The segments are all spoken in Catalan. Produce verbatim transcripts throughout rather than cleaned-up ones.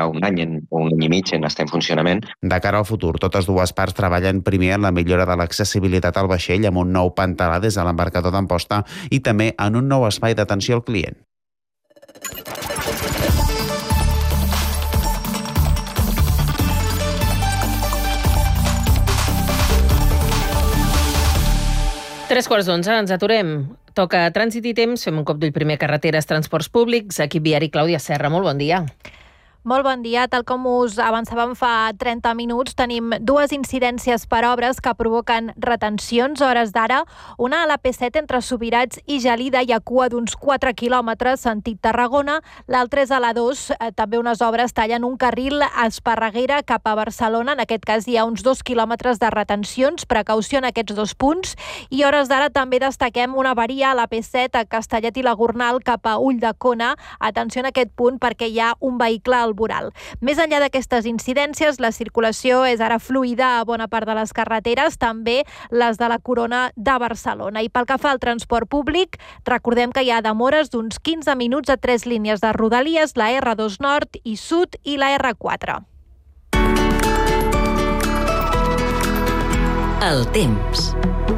un any en, o un any i mig en estar en funcionament. De cara al futur, totes dues parts treballen primer en la millora de l'accessibilitat al vaixell amb un nou pantalà des de l'embarcador d'Amposta i també en un nou espai d'atenció al client. Tres quarts d'onze, ens aturem. Toca trànsit i temps, fem un cop d'ull primer carreteres, transports públics. Equip viari, Clàudia Serra, molt bon dia. Molt bon dia. Tal com us avançàvem fa trenta minuts, tenim dues incidències per obres que provoquen retencions a hores d'ara. Una a la P set entre Subirats i Gelida, hi ha cua d'uns quatre quilòmetres sentit Tarragona. L'altra és a la dos, eh, també unes obres tallen un carril a Esparreguera cap a Barcelona. En aquest cas hi ha uns dos quilòmetres de retencions. Precaució en aquests dos punts. I a hores d'ara també destaquem una avaria a la P set a Castellet i la Gornal cap a Ulldecona. Atenció en aquest punt perquè hi ha un vehicle al voral. Més enllà d'aquestes incidències, la circulació és ara fluida a bona part de les carreteres, també les de la Corona de Barcelona. I pel que fa al transport públic, recordem que hi ha demores d'uns quinze minuts a tres línies de Rodalies, la R dos Nord i Sud i la R quatre. El temps.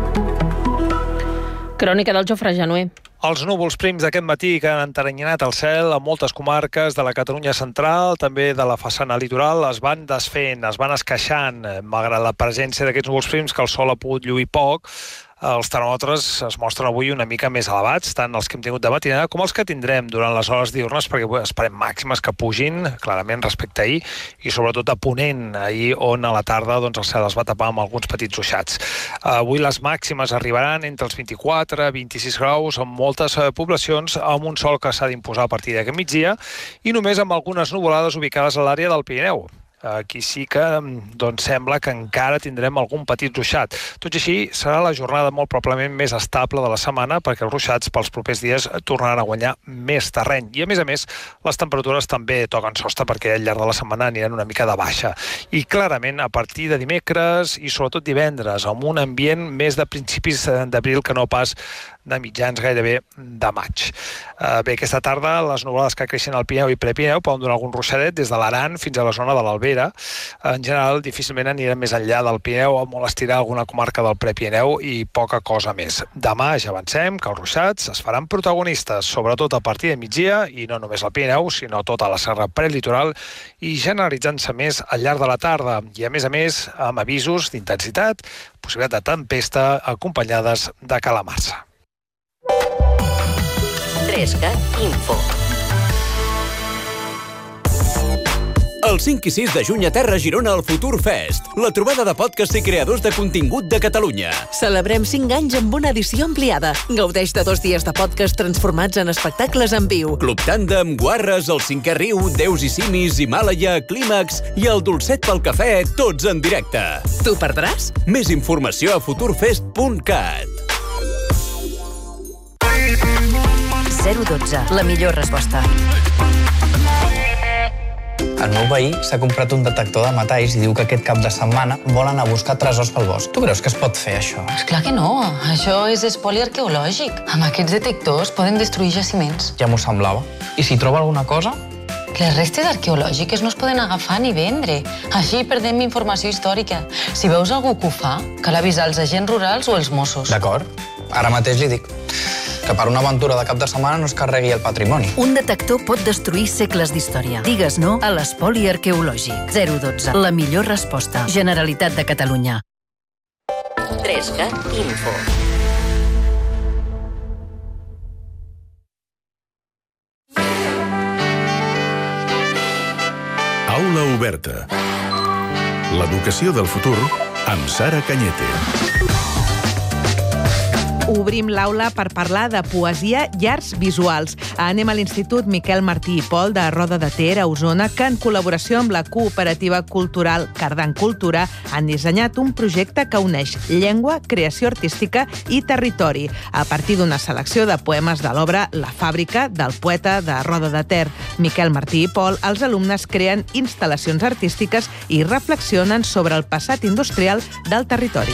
Crònica del Jofre Januer. Els núvols prims d'aquest matí que han enteranyinat el cel a moltes comarques de la Catalunya central, també de la façana litoral, es van desfent, es van esqueixant, malgrat la presència d'aquests núvols prims que el sol ha pogut lluir poc. Els termòmetres es mostren avui una mica més elevats, tant els que hem tingut de matinada com els que tindrem durant les hores diürnes, perquè esperem màximes que pugin, clarament, respecte a ahir, i sobretot a Ponent, ahir on a la tarda doncs, el cel es va tapar amb alguns petits ruixats. Avui les màximes arribaran entre els vint-i-quatre i vint-i-sis graus en moltes poblacions, amb un sol que s'ha d'imposar a partir d'aquest migdia, i només amb algunes nuvolades ubicades a l'àrea del Pirineu. Aquí sí que doncs, sembla que encara tindrem algun petit ruixat. Tot i així, serà la jornada molt probablement més estable de la setmana perquè els ruixats pels propers dies tornaran a guanyar més terreny. I a més a més, les temperatures també toquen sostre perquè al llarg de la setmana aniran una mica de baixa. I clarament, a partir de dimecres i sobretot divendres, amb un ambient més de principis d'abril que no pas de mitjans gairebé de maig. Uh, bé, aquesta tarda les nuvolades que creixen al Pirineu i Prepirineu poden donar algun ruixadet des de l'Aran fins a la zona de l'Albera. En general, difícilment anirem més enllà del Pirineu, a molt estirar alguna comarca del Prepirineu i poca cosa més. Demà ja avancem que els ruixats es faran protagonistes, sobretot a partir de migdia, i no només al Pirineu, sinó tota la serra prelitoral, i generalitzant-se més al llarg de la tarda. I a més a més, amb avisos d'intensitat, possibilitat de tempesta acompanyades de calamarsa. Trescat Info. El cinc i sis de juny a Terra Girona al Futur Fest, la trobada de podcast i creadors de contingut de Catalunya. Celebrem cinc anys amb una edició ampliada. Gaudeix de dos dies de podcast transformats en espectacles en viu. Club Tàndem, Guarres, El Cinquè Riu, Déus i Simis, Himàlaia, Clímax i el Dolcet pel Cafè, tots en directe. Tu perdràs? Més informació a futurfest punt cat. zero dotze, la millor resposta. El meu veí s'ha comprat un detector de metalls i diu que aquest cap de setmana vol anar a buscar tresors pel bosc. Tu creus que es pot fer, això? Esclar que no. Això és espoli arqueològic. Amb aquests detectors podem destruir jaciments. Ja m'ho semblava. I si troba alguna cosa? Les restes arqueològiques no es poden agafar ni vendre. Així perdem informació històrica. Si veus algú que ho fa, cal avisar els agents rurals o els Mossos. D'acord. Ara mateix li dic que per una aventura de cap de setmana no es carregui el patrimoni. Un detector pot destruir segles d'història. Digues no a l'espoli arqueològic. zero dotze. La millor resposta. Generalitat de Catalunya. Trescat Info. Aula oberta. L'educació del futur amb Sara Cañete. Obrim l'aula per parlar de poesia i arts visuals. Anem a l'Institut Miquel Martí i Pol de Roda de Ter, a Osona, que en col·laboració amb la cooperativa cultural Cardan Cultura han dissenyat un projecte que uneix llengua, creació artística i territori, a partir d'una selecció de poemes de l'obra La fàbrica, del poeta de Roda de Ter, Miquel Martí i Pol. Els alumnes creen instal·lacions artístiques i reflexionen sobre el passat industrial del territori.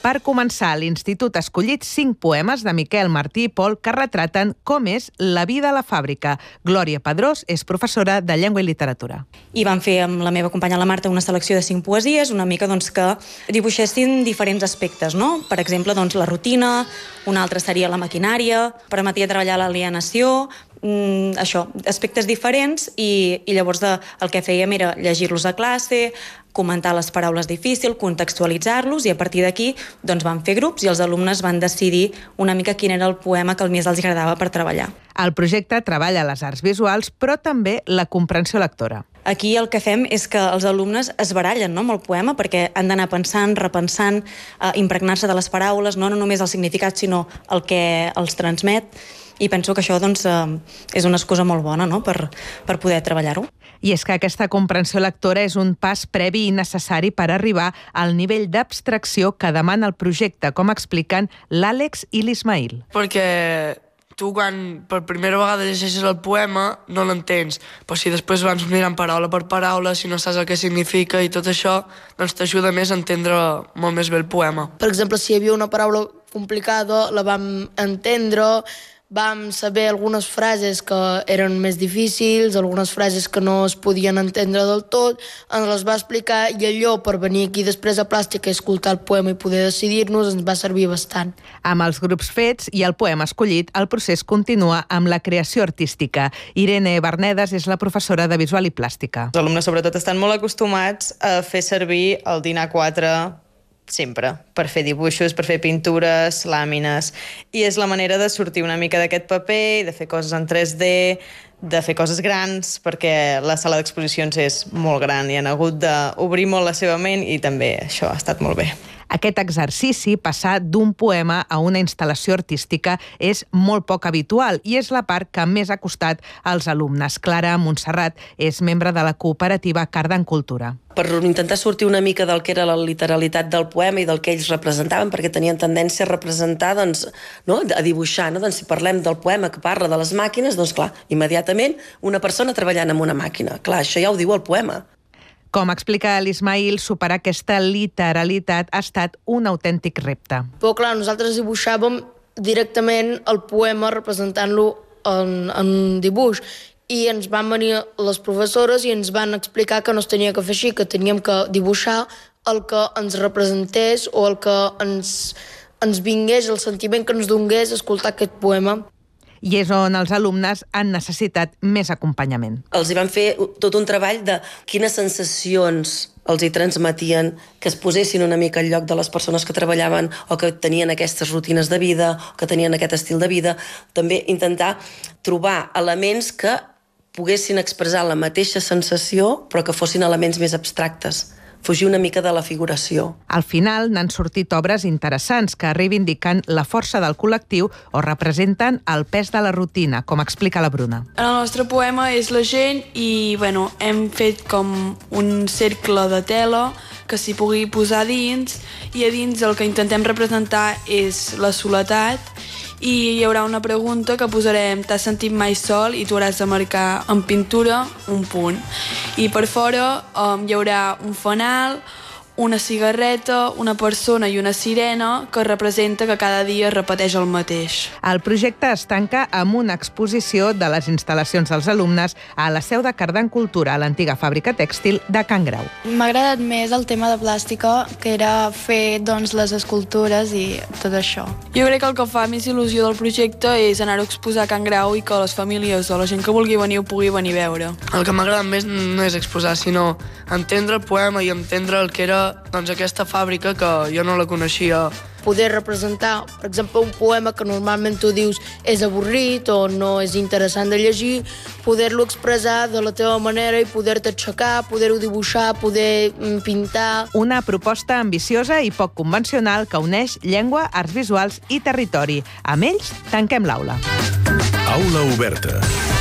Per començar, l'Institut ha escollit cinc poemes de Miquel Martí i Pol que retraten com és la vida a la fàbrica. Glòria Pedrós és professora de Llengua i Literatura. I vam fer amb la meva companya la Marta una selecció de cinc poesies, una mica doncs, que dibuixessin diferents aspectes, no? Per exemple, doncs, la rutina, una altra seria la maquinària, permetia treballar l'alienació, mm, això, aspectes diferents, i, i llavors de, el que fèiem era llegir-los a classe, comentar les paraules difícils, contextualitzar-los, i a partir d'aquí doncs, van fer grups i els alumnes van decidir una mica quin era el poema que el més els agradava per treballar. El projecte treballa les arts visuals, però també la comprensió lectora. Aquí el que fem és que els alumnes es barallen, no, amb el poema, perquè han d'anar pensant, repensant, eh, impregnar-se de les paraules, no, no només el significat, sinó el que els transmet, i penso que això doncs, eh, és una excusa molt bona, no?, per, per poder treballar-ho. I és que aquesta comprensió lectora és un pas previ i necessari per arribar al nivell d'abstracció que demana el projecte, com expliquen l'Àlex i l'Ismail. Perquè tu quan per primera vegada llegeixes el poema no l'entens, però si després vas mirant paraula per paraula, si no saps el que significa i tot això, doncs t'ajuda més a entendre molt més bé el poema. Per exemple, si hi havia una paraula complicada, la vam entendre, vam saber algunes frases que eren més difícils, algunes frases que no es podien entendre del tot, ens les va explicar, i allò per venir aquí després a Plàstica i escoltar el poema i poder decidir-nos ens va servir bastant. Amb els grups fets i el poema escollit, el procés continua amb la creació artística. Irene Bernedes és la professora de Visual i Plàstica. Els alumnes sobretot estan molt acostumats a fer servir el DIN A quatre sempre, per fer dibuixos, per fer pintures, làmines, i és la manera de sortir una mica d'aquest paper, de fer coses en tres D, de fer coses grans, perquè la sala d'exposicions és molt gran i han hagut d'obrir molt la seva ment, i també això ha estat molt bé. Aquest exercici, passar d'un poema a una instal·lació artística, és molt poc habitual i és la part que més ha costat als alumnes. Clara Montserrat és membre de la cooperativa Cardan Cultura. Per intentar sortir una mica del que era la literalitat del poema i del que ells representaven, perquè tenien tendència a representar, doncs, no? a dibuixar. No? Doncs si parlem del poema que parla de les màquines, doncs clar, immediatament una persona treballant amb una màquina. Clar, això ja ho diu el poema. Com explica l'Ismail, superar aquesta literalitat ha estat un autèntic repte. Però clar, nosaltres dibuixàvem directament el poema representant-lo en, en un dibuix, i ens van venir les professores i ens van explicar que no es tenia que fer així, que teníem que dibuixar el que ens representés o el que ens, ens vingués, el sentiment que ens donés escoltar aquest poema. I és on els alumnes han necessitat més acompanyament. Els hi van fer tot un treball de quines sensacions els hi transmetien, que es posessin una mica al lloc de les persones que treballaven o que tenien aquestes rutines de vida, o que tenien aquest estil de vida. També intentar trobar elements que poguessin expressar la mateixa sensació, però que fossin elements més abstractes. Fugir una mica de la figuració. Al final n'han sortit obres interessants que reivindiquen la força del col·lectiu o representen el pes de la rutina, com explica la Bruna. El nostre poema és la gent i bueno, hem fet com un cercle de tela que s'hi pugui posar dins, i a dins el que intentem representar és la soledat, i hi haurà una pregunta que posarem: t'has sentit mai sol? I tu hauràs de marcar en pintura un punt. I per fora um, hi haurà un fanal, una cigarreta, una persona i una sirena que representa que cada dia repeteix el mateix. El projecte es tanca amb una exposició de les instal·lacions dels alumnes a la seu de Cardan Cultura, a l'antiga fàbrica tèxtil de Can Grau. M'ha agradat més el tema de plàstica, que era fer doncs, les escultures i tot això. Jo crec que el que fa més il·lusió del projecte és anar-ho a exposar a Can Grau i que les famílies o la gent que vulgui venir ho pugui venir a veure. El que m'ha agradat més no és exposar, sinó entendre el poema i entendre el que era doncs, aquesta fàbrica que jo no la coneixia. Poder representar, per exemple, un poema que normalment tu dius és avorrit o no és interessant de llegir, poder-lo expressar de la teva manera i poder-te aixecar, poder-ho dibuixar, poder pintar. Una proposta ambiciosa i poc convencional que uneix llengua, arts visuals i territori. Amb ells tanquem l'aula. Aula oberta.